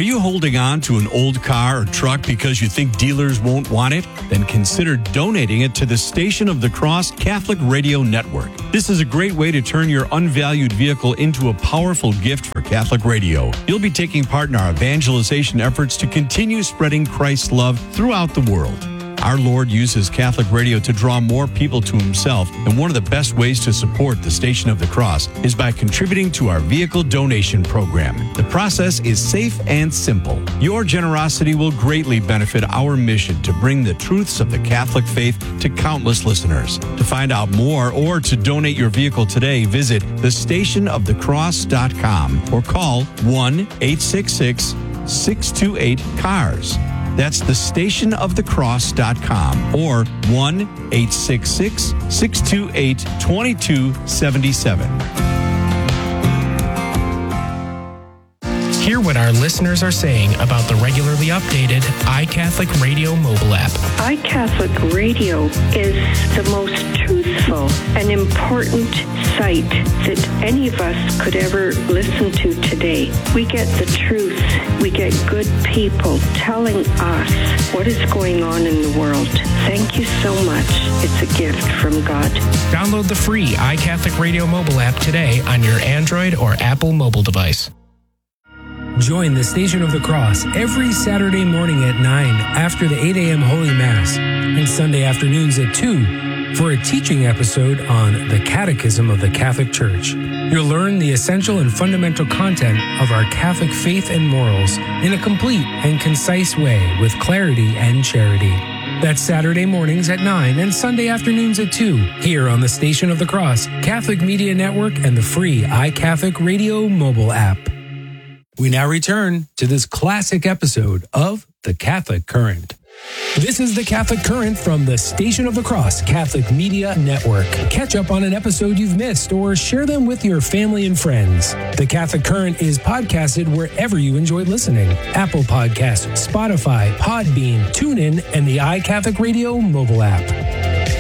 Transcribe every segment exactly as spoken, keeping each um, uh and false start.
you holding on to an old car or truck because you think dealers won't want it? Then consider donating it to the Station of the Cross Catholic Radio Network. This is a great way to turn your unvalued vehicle into a powerful gift for Catholic radio. You'll be taking part in our evangelization efforts to continue spreading Christ's love throughout the world. Our Lord uses Catholic radio to draw more people to himself, and one of the best ways to support the Station of the Cross is by contributing to our vehicle donation program. The process is safe and simple. Your generosity will greatly benefit our mission to bring the truths of the Catholic faith to countless listeners. To find out more or to donate your vehicle today, visit the station of the cross dot com or call one eight six six, six two eight, C A R S. That's the station of the cross dot com or one eight six six, six two eight, two two seven seven. Hear what our listeners are saying about the regularly updated iCatholic Radio mobile app. iCatholic Radio is the most truthful and important site that any of us could ever listen to today. We get the truth. We get good people telling us what is going on in the world. Thank you so much. It's a gift from God. Download the free iCatholic Radio mobile app today on your Android or Apple mobile device. Join the Station of the Cross every Saturday morning at nine after the eight a.m. Holy Mass and Sunday afternoons at two for a teaching episode on the Catechism of the Catholic Church. You'll learn the essential and fundamental content of our Catholic faith and morals in a complete and concise way with clarity and charity. That's Saturday mornings at nine and Sunday afternoons at two here on the Station of the Cross, Catholic Media Network, and the free iCatholic Radio mobile app. We now return to this classic episode of The Catholic Current. This is The Catholic Current from the Station of the Cross Catholic Media Network. Catch up on an episode you've missed or share them with your family and friends. The Catholic Current is podcasted wherever you enjoy listening. Apple Podcasts, Spotify, Podbean, TuneIn, and the iCatholic Radio mobile app.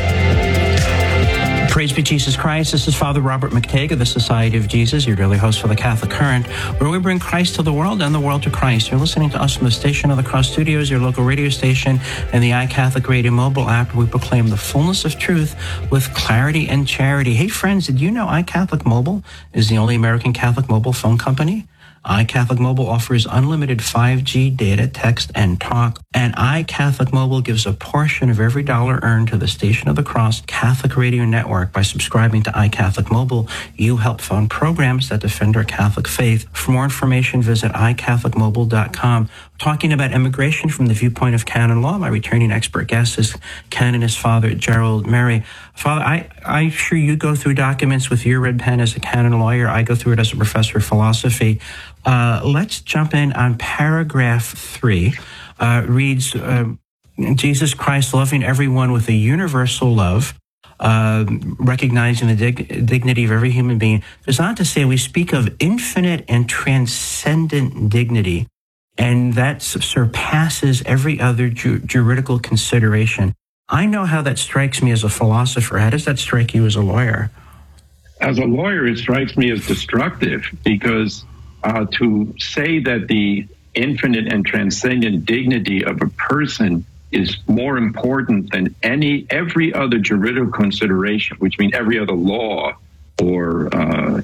Praise be Jesus Christ. This is Father Robert McTague of the Society of Jesus, your daily host for the Catholic Current, where we bring Christ to the world and the world to Christ. You're listening to us from the Station of the Cross Studios, your local radio station, and the iCatholic Radio mobile app, where we proclaim the fullness of truth with clarity and charity. Hey, friends, did you know iCatholic Mobile is the only American Catholic mobile phone company? iCatholic Mobile offers unlimited five G data, text, and talk. And iCatholic Mobile gives a portion of every dollar earned to the Station of the Cross Catholic Radio Network. By subscribing to iCatholic Mobile, you help fund programs that defend our Catholic faith. For more information, visit i catholic mobile dot com. Talking about immigration from the viewpoint of canon law, my returning expert guest is Canonist Father Gerald Murray. Father, I, I'm sure you go through documents with your red pen as a canon lawyer. I go through it as a professor of philosophy. Uh, let's jump in on paragraph three. Uh, reads, uh, Jesus Christ loving everyone with a universal love, uh, recognizing the dig- dignity of every human being. It's not to say we speak of infinite and transcendent dignity, and that surpasses every other ju- juridical consideration. I know how that strikes me as a philosopher. How does that strike you as a lawyer? As a lawyer, it strikes me as destructive, because uh, to say that the infinite and transcendent dignity of a person is more important than any every other juridical consideration, which means every other law or uh,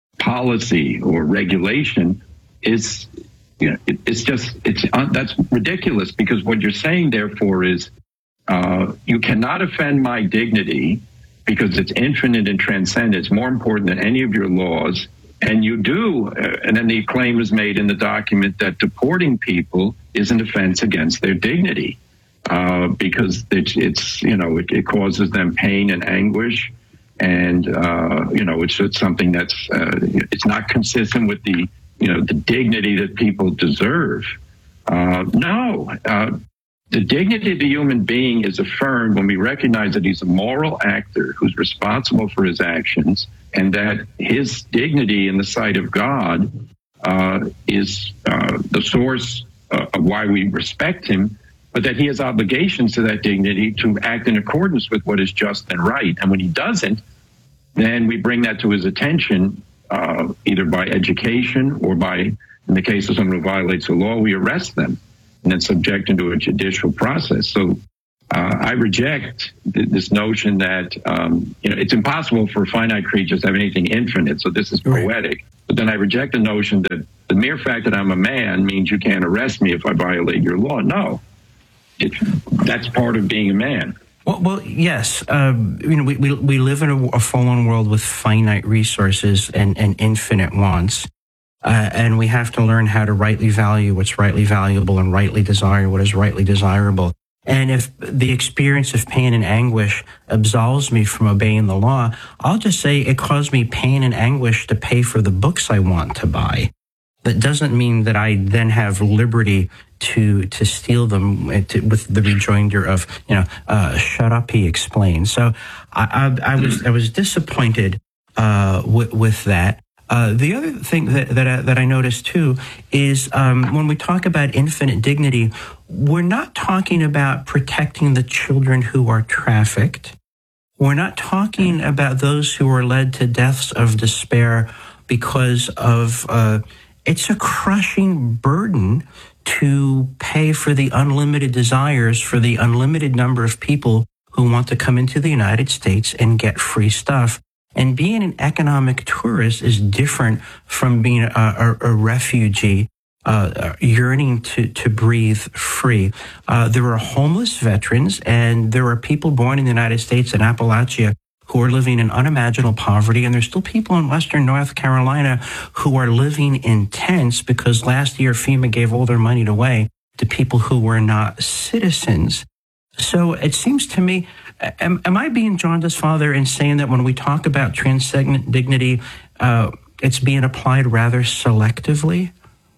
policy or regulation, is you know it, it's just it's uh, that's ridiculous, because what you're saying therefore is uh, you cannot offend my dignity because it's infinite and transcendent. It's more important than any of your laws. And you do, uh, and then the claim is made in the document that deporting people is an offense against their dignity, uh, because it's, it's you know, it, it causes them pain and anguish, and uh, you know, it's, it's something that's uh, it's not consistent with the you know the dignity that people deserve. Uh, no, uh, the dignity of the human being is affirmed when we recognize that he's a moral actor who's responsible for his actions, and that his dignity in the sight of God uh, is uh, the source uh, of why we respect him, but that he has obligations to that dignity to act in accordance with what is just and right. And when he doesn't, then we bring that to his attention uh, either by education or by, in the case of someone who violates the law, we arrest them and then subject them to a judicial process. So uh, I reject th- this notion that, um, you know, it's impossible for finite creatures to have anything infinite, so this is poetic. But then I reject the notion that the mere fact that I'm a man means you can't arrest me if I violate your law. No, it, that's part of being a man. Well, well yes. Uh, you know, we, we we live in a, a fallen world with finite resources and, and infinite wants, uh, and we have to learn how to rightly value what's rightly valuable and rightly desire what is rightly desirable. And if the experience of pain and anguish absolves me from obeying the law, I'll just say it caused me pain and anguish to pay for the books I want to buy. That doesn't mean that I then have liberty to to steal them to, with the rejoinder of, you know, uh, shut up, he explained. So I, I, I was I was disappointed uh, with, with that. Uh, the other thing that that I, that I noticed too is um, when we talk about infinite dignity, we're not talking about protecting the children who are trafficked. We're not talking about those who are led to deaths of despair because of. Uh, it's a crushing burden to pay for the unlimited desires for the unlimited number of people who want to come into the United States and get free stuff. And being an economic tourist is different from being a, a, a refugee uh, yearning to, to breathe free. Uh, there are homeless veterans, and there are people born in the United States in Appalachia who are living in unimaginable poverty, and there's still people in Western North Carolina who are living in tents because last year FEMA gave all their money away to people who were not citizens. So it seems to me, am, am I being jaundiced, Father, in saying that when we talk about transcendent dignity, uh, it's being applied rather selectively?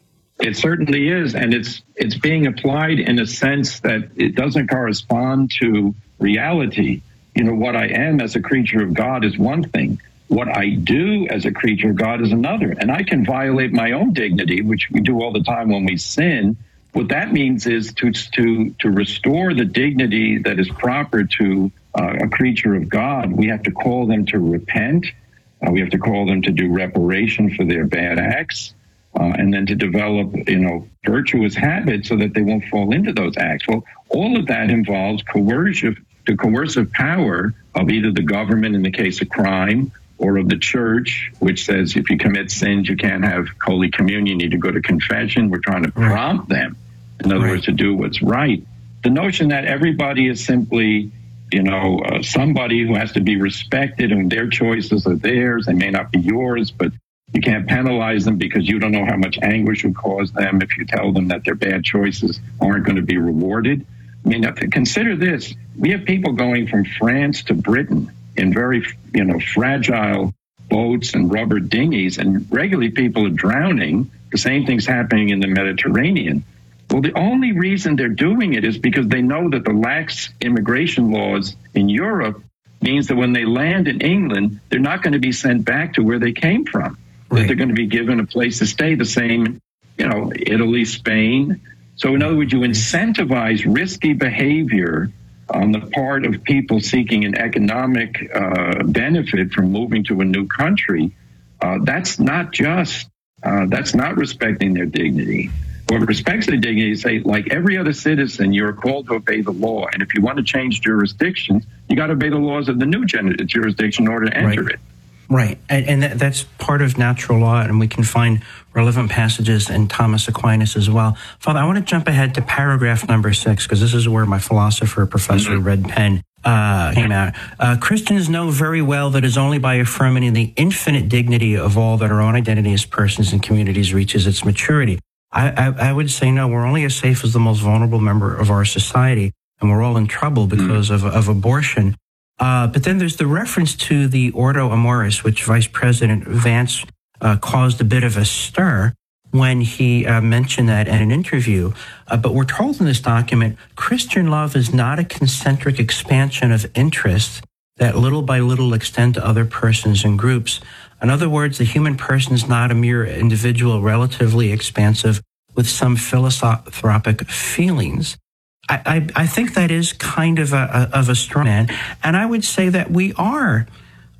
It certainly is, and it's it's being applied in a sense that it doesn't correspond to reality. You know, what I am as a creature of God is one thing. What I do as a creature of God is another. And I can violate my own dignity, which we do all the time when we sin. What that means is to to to restore the dignity that is proper to uh, a creature of God. We have to call them to repent. Uh, we have to call them to do reparation for their bad acts, uh, and then to develop, you know, virtuous habits so that they won't fall into those acts. Well, all of that involves coercive, the coercive power of either the government in the case of crime, or of the church, which says if you commit sins, you can't have Holy Communion, you need to go to confession. We're trying to prompt them, in other right. words, to do what's right. The notion that everybody is simply, you know, uh, somebody who has to be respected and their choices are theirs, they may not be yours, but you can't penalize them because you don't know how much anguish would cause them if you tell them that their bad choices aren't going to be rewarded. I mean, consider this. We have people going from France to Britain in very, you know, fragile boats and rubber dinghies, and regularly people are drowning. The same thing's happening in the Mediterranean. Well, the only reason they're doing it is because they know that the lax immigration laws in Europe means that when they land in England, they're not going to be sent back to where they came from. Right. That they're going to be given a place to stay, the same, you know, Italy, Spain. So in other words, you incentivize risky behavior on the part of people seeking an economic uh, benefit from moving to a new country. Uh, that's not just, uh, that's not respecting their dignity. What respects their dignity is, say, like every other citizen, you're called to obey the law. And if you want to change jurisdictions, you got to obey the laws of the new jurisdiction in order to enter right. it. Right. And, and that, that's part of natural law, and we can find relevant passages in Thomas Aquinas as well. Father, I want to jump ahead to paragraph number six, because this is where my philosopher, Professor mm-hmm. Red Pen, uh, came out. Uh, Christians know very well that it is only by affirming the infinite dignity of all that our own identity as persons and communities reaches its maturity. I, I, I would say no, we're only as safe as the most vulnerable member of our society, and we're all in trouble because mm-hmm. of, of abortion. Uh, but then there's the reference to the Ordo Amoris, which Vice President Vance uh, caused a bit of a stir when he uh, mentioned that in an interview. Uh, but we're told in this document, Christian love is not a concentric expansion of interests that little by little extend to other persons and groups. In other words, the human person is not a mere individual relatively expansive with some philanthropic feelings. I, I, I think that is kind of a, a of a straw man, and I would say that we are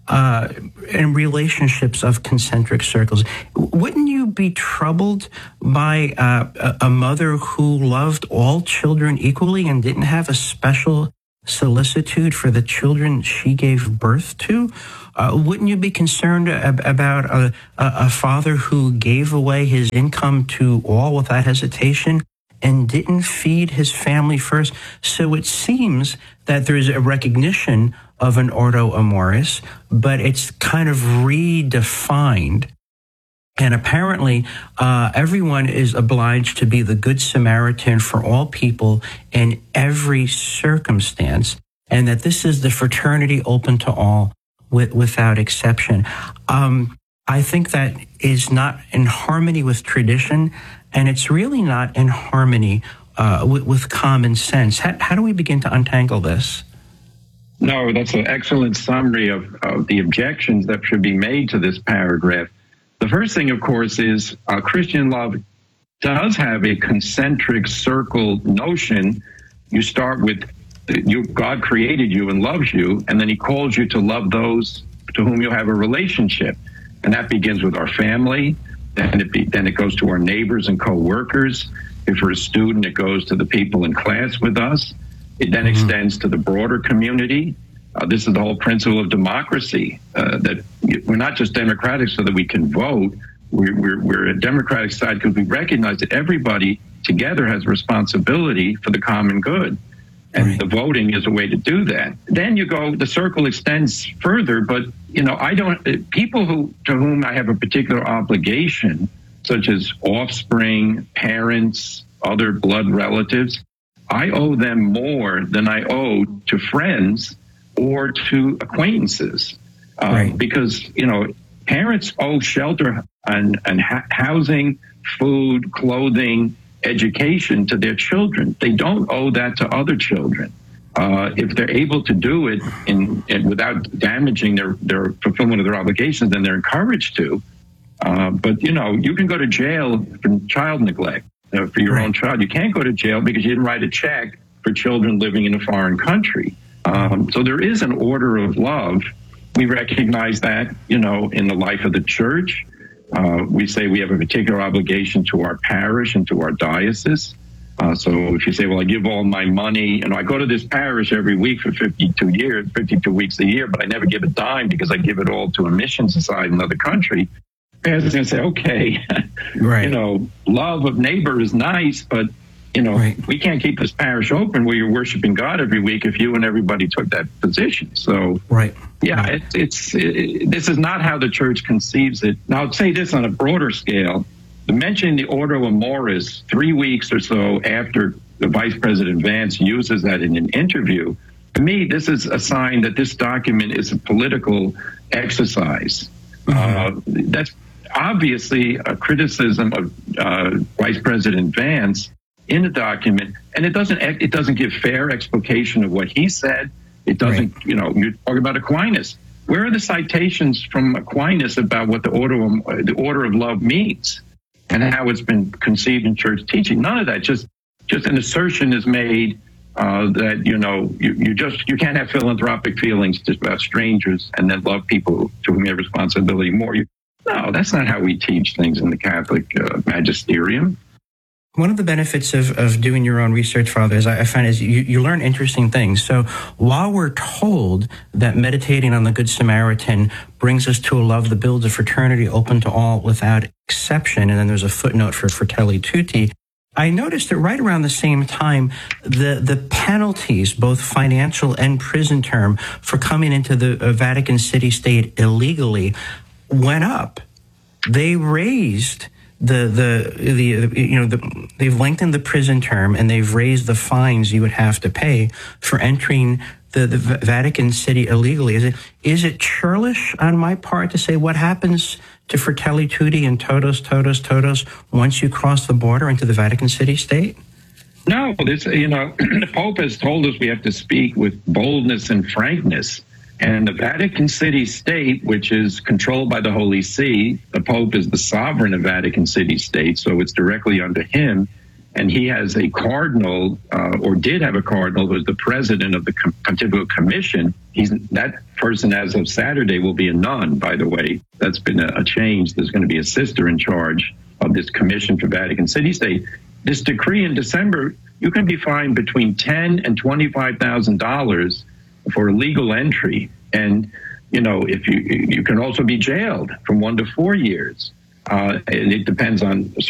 uh, and relationships of concentric circles. Wouldn't you be troubled by uh, a mother who loved all children equally and didn't have a special solicitude for the children she gave birth to? Uh, wouldn't you be concerned ab- about a, a father who gave away his income to all without hesitation and didn't feed his family first? So it seems that there's a recognition of an ordo amoris, but it's kind of redefined. And apparently, uh, everyone is obliged to be the Good Samaritan for all people in every circumstance, and that this is the fraternity open to all with, without exception. Um, I think that is not in harmony with tradition, and it's really not in harmony uh, with, with common sense. How, how do we begin to untangle this? No, that's an excellent summary of, of the objections that should be made to this paragraph. The first thing, of course, is uh, Christian love does have a concentric circle notion. You start with you, God created you and loves you, and then he calls you to love those to whom you have a relationship. And that begins with our family. Then it, be, then it goes to our neighbors and co-workers. If we're a student, it goes to the people in class with us. It then mm-hmm. extends to the broader community. Uh, this is the whole principle of democracy, uh, that we're not just democratic so that we can vote. We're, we're, we're a democratic side because we recognize that everybody together has responsibility for the common good. And right. the voting is a way to do that. Then you go, the circle extends further, but, you know, I don't, people who to whom I have a particular obligation, such as offspring, parents, other blood relatives, I owe them more than I owe to friends or to acquaintances, um, right. because, you know, parents owe shelter and, and ha- housing, food, clothing, education to their children. They don't owe that to other children. Uh, if they're able to do it in, in without damaging their, their fulfillment of their obligations, then they're encouraged to. Uh, but, you know, you can go to jail for child neglect uh, for your right. own child. You can't go to jail because you didn't write a check for children living in a foreign country. Um, so there is an order of love. We recognize that, you know, in the life of the church. Uh, we say we have a particular obligation to our parish and to our diocese. Uh, so if you say, well, I give all my money, you know, I go to this parish every week for fifty-two years, fifty-two weeks a year, but I never give a dime because I give it all to a mission society in another country. Pastor's going to say, okay, right. you know, love of neighbor is nice, but you know, right. we can't keep this parish open where you're worshiping God every week if you and everybody took that position. So, right. yeah, it, it's it, this is not how the church conceives it. Now, I'll say this on a broader scale. The mention the Ordo Amoris three weeks or so after the Vice President Vance uses that in an interview, to me, this is a sign that this document is a political exercise. Mm-hmm. Uh, that's obviously a criticism of uh, Vice President Vance in the document, and it doesn't it doesn't give fair explication of what he said. It doesn't, right. you know, you're talking about Aquinas. Where are the citations from Aquinas about what the order of, the order of love means and how it's been conceived in church teaching? None of that. Just just an assertion is made uh, that, you know, you, you just you can't have philanthropic feelings just about strangers and then love people to whom you have responsibility more. You, no, that's not how we teach things in the Catholic uh, magisterium. One of the benefits of, of doing your own research, Father, is I find is you, you learn interesting things. So while we're told that meditating on the Good Samaritan brings us to a love that builds a fraternity open to all without exception, and then there's a footnote for Fratelli Tutti, I noticed that right around the same time, the, the penalties, both financial and prison term, for coming into the Vatican City State illegally went up. They raised The, the, the, you know, the, they've lengthened the prison term and they've raised the fines you would have to pay for entering the, the Vatican City illegally. Is it, is it churlish on my part to say what happens to Fratelli Tutti and todos, todos, todos once you cross the border into the Vatican City State? No, this, you know, the Pope has told us we have to speak with boldness and frankness. And the Vatican City State, which is controlled by the Holy See, the Pope is the sovereign of Vatican City State, so it's directly under him. And he has a cardinal, uh, or did have a cardinal, who was the president of the Pontifical Commission. he's that person as of Saturday will be a nun, by the way. That's been a, a change. There's going to be a sister in charge of this commission for Vatican City State. This decree in December, you can be fined between ten thousand and twenty-five thousand dollars for illegal entry. And, you know, if you you can also be jailed from one to four years. Uh, and it depends on